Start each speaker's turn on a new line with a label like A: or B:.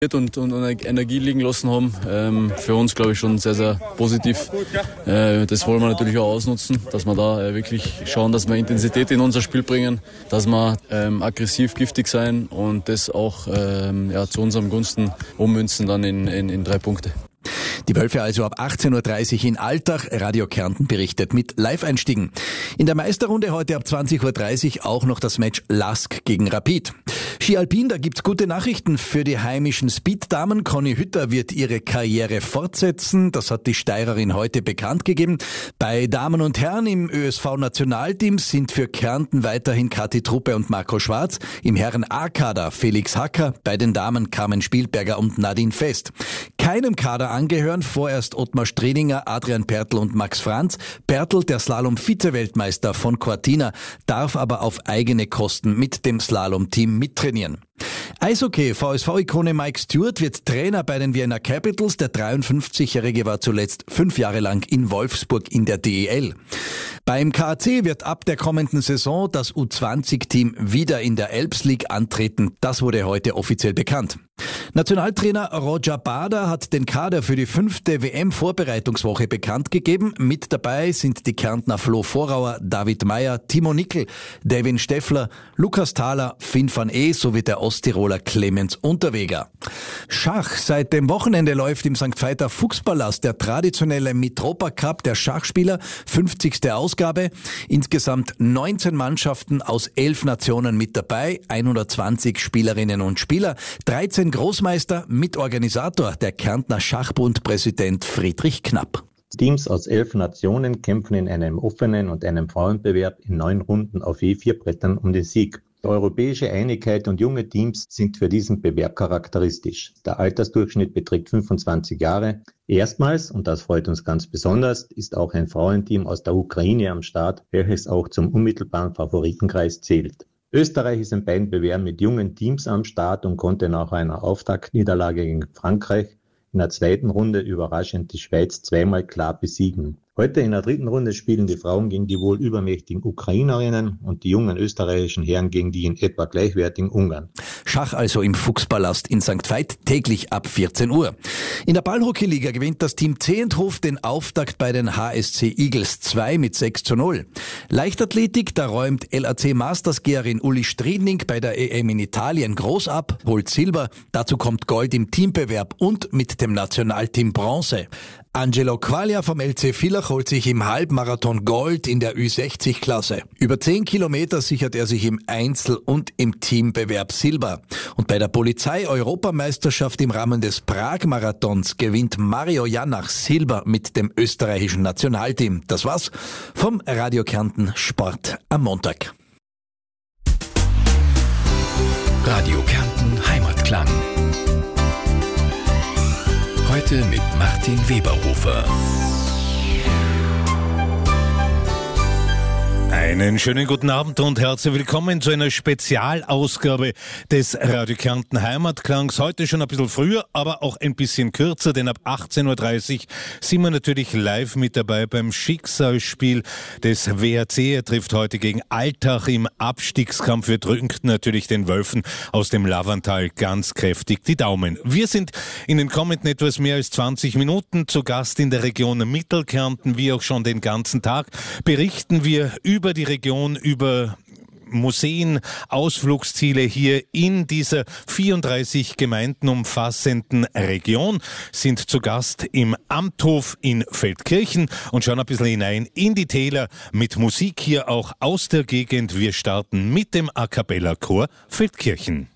A: und Energie liegen lassen haben. Für uns, glaube ich, schon sehr, sehr positiv. Das wollen wir natürlich auch ausnutzen, dass wir da wirklich schauen, dass wir Intensität in unser Spiel bringen, dass wir aggressiv, giftig sein und das auch zu unserem Gunsten ummünzen dann in 3 Punkte.
B: Die Wölfe also ab 18.30 Uhr in Altach. Radio Kärnten berichtet mit Live-Einstiegen. In der Meisterrunde heute ab 20.30 Uhr auch noch das Match Lask gegen Rapid. Ski Alpin, da gibt's gute Nachrichten für die heimischen Speed-Damen. Conny Hütter wird ihre Karriere fortsetzen. Das hat die Steirerin heute bekannt gegeben. Bei Damen und Herren im ÖSV-Nationalteam sind für Kärnten weiterhin Kathi Truppe und Marco Schwarz. Im Herren-A-Kader Felix Hacker. Bei den Damen Carmen Spielberger und Nadine Fest. Keinem Kader angehören vorerst Ottmar Stredinger, Adrian Pertl und Max Franz. Pertl, der Slalom-Vize-Weltmeister von Cortina, darf aber auf eigene Kosten mit dem Slalom-Team mittrainieren. Eishockey, VSV-Ikone Mike Stewart wird Trainer bei den Vienna Capitals. Der 53-Jährige war zuletzt 5 Jahre lang in Wolfsburg in der DEL. Beim KAC wird ab der kommenden Saison das U20-Team wieder in der Elbs League antreten. Das wurde heute offiziell bekannt. Nationaltrainer Roger Bader hat den Kader für die 5. WM-Vorbereitungswoche bekannt gegeben. Mit dabei sind die Kärntner Flo Vorauer, David Meyer, Timo Nickel, Devin Steffler, Lukas Thaler, Finn van E sowie der Osttiroler Clemens Unterweger. Schach. Seit dem Wochenende läuft im St. Veiter Fuchspalast der traditionelle Mitropa Cup der Schachspieler, 50. Ausgabe. Insgesamt 19 Mannschaften aus 11 Nationen mit dabei, 120 Spielerinnen und Spieler, 13 Großmeister, Mitorganisator der Kärntner Schachbund-Präsident Friedrich Knapp.
C: Teams aus 11 Nationen kämpfen in einem offenen und einem Frauenbewerb in 9 Runden auf je 4 Brettern um den Sieg. Die europäische Einigkeit und junge Teams sind für diesen Bewerb charakteristisch. Der Altersdurchschnitt beträgt 25 Jahre. Erstmals, und das freut uns ganz besonders, ist auch ein Frauenteam aus der Ukraine am Start, welches auch zum unmittelbaren Favoritenkreis zählt. Österreich ist in beiden Bewerben mit jungen Teams am Start und konnte nach einer Auftaktniederlage gegen Frankreich in der 2. Runde überraschend die Schweiz zweimal klar besiegen. Heute in der 3. Runde spielen die Frauen gegen die wohl übermächtigen Ukrainerinnen und die jungen österreichischen Herren gegen die in etwa gleichwertigen Ungarn.
B: Schach also im Fuchspalast in St. Veit, täglich ab 14 Uhr. In der Ballhockeyliga gewinnt das Team Zehenthof den Auftakt bei den HSC Eagles 2 mit 6:0. Leichtathletik, da räumt LAC Masters-Geherin Uli Striedling bei der EM in Italien groß ab, holt Silber, dazu kommt Gold im Teambewerb und mit dem Nationalteam Bronze. Angelo Quaglia vom LC Villach holt sich im Halbmarathon Gold in der Ü60-Klasse. Über 10 Kilometer sichert er sich im Einzel- und im Teambewerb Silber. Und bei der Polizei-Europameisterschaft im Rahmen des Prag-Marathons gewinnt Mario Janach Silber mit dem österreichischen Nationalteam. Das war's vom Radio Kärnten Sport am Montag.
D: Radio Kärnten Heimatklang. Heute mit Martin Weberhofer.
E: Einen schönen guten Abend und herzlich willkommen zu einer Spezialausgabe des Radio Kärnten Heimatklangs. Heute schon ein bisschen früher, aber auch ein bisschen kürzer, denn ab 18.30 Uhr sind wir natürlich live mit dabei beim Schicksalsspiel des WRC. Er trifft heute gegen Altach im Abstiegskampf. Wir drücken natürlich den Wölfen aus dem Lavantal ganz kräftig die Daumen. Wir sind in den kommenden etwas mehr als 20 Minuten zu Gast in der Region Mittelkärnten, wie auch schon den ganzen Tag. Berichten wir über die Region, über Museen, Ausflugsziele hier in dieser 34 Gemeinden umfassenden Region, sind zu Gast im Amthof in Feldkirchen und schauen ein bisschen hinein in die Täler mit Musik hier auch aus der Gegend. Wir starten mit dem A-Cappella-Chor Feldkirchen.